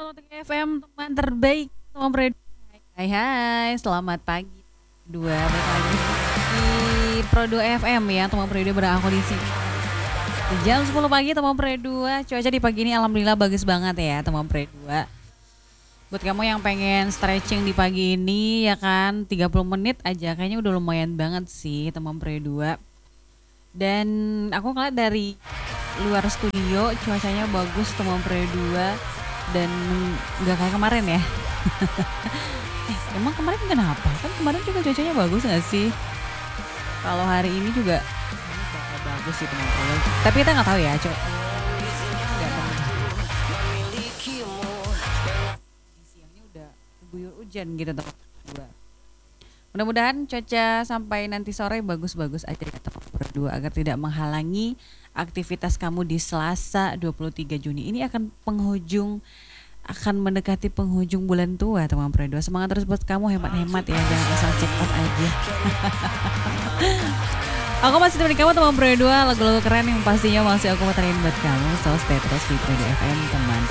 FM teman terbaik teman Pre. Hai, selamat pagi. Balik lagi di Pro 2 FM ya, teman Pre 2 berakulisi. Di jam 10 pagi teman Pre 2. Cuaca di pagi ini alhamdulillah bagus banget ya, teman Pre 2. Buat kamu yang pengen stretching di pagi ini ya kan, 30 menit aja kayaknya udah lumayan banget sih, teman Pre 2. Dan aku ngeliat dari luar studio cuacanya bagus teman Pre 2 dan nggak kayak kemarin ya. Emang kemarin kenapa? Kan kemarin juga cuacanya bagus nggak sih? Kalau hari ini juga bakal bagus sih teman Pre 2. Tapi kita nggak tahu ya, siangnya udah guyur hujan gitu teman Pre 2. Mudah-mudahan cuaca sampai nanti sore bagus-bagus aja ya teman berdua agar tidak menghalangi aktivitas kamu di Selasa 23 Juni. Ini akan mendekati penghujung bulan tua teman berdua. Semangat terus buat kamu, hemat-hemat ya, jangan asal check out aja. Aku masih temenin kamu teman berdua, lagu-lagu keren yang pastinya masih aku puterin buat kamu. So stay terus di Pro 2 FM teman.